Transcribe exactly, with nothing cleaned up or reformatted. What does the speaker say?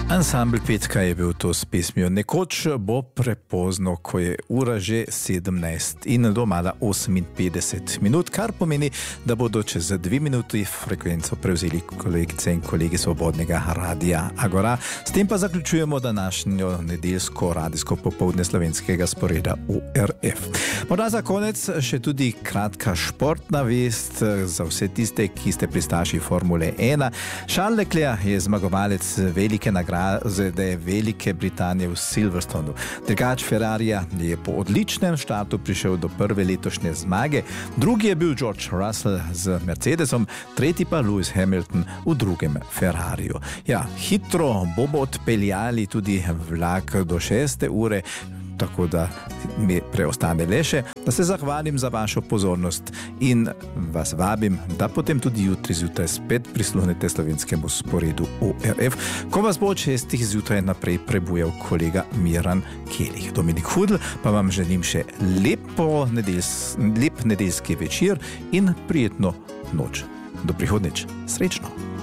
Ansambl Petka je bil to s pesmijo Nekoč bo prepozno, ko je ura že sedemnajst in domala oseminpetdeset minut, kar pomeni, da bodo čez dve minuti frekvenco prevzeli kolegice in kolegi Svobodnega radia Agora. S tem pa zaključujemo današnjo nedeljsko radijsko popoldne slovenskega sporeda U R F. Morda za konec še tudi kratka športna vest za vse tiste, ki ste pristaši Formule ena. Charles Leclerc je zmagovalec velike nagrade Velike Britanije v Silverstonu. Dirkač Ferrarija je po odličnem štartu prišel do prve letošnje zmage, drugi je bil George Russell z Mercedesom, tretji pa Lewis Hamilton v drugem Ferrariju. Ja, hitro bomo odpeljali tudi vlak do šeste ure, tako da mi preostane le še, da se zahvalim za vašo pozornost in vas vabim, da potem tudi jutri zjutraj spet prisluhnete slovenskemu sporedu U R F, ko vas bo od šestih zjutraj naprej prebujal kolega Miran Kelih. Dominik Hudl pa vam želim še lepo nedeljs, lep nedeljski večer in prijetno noč. Do prihodnjič. Srečno!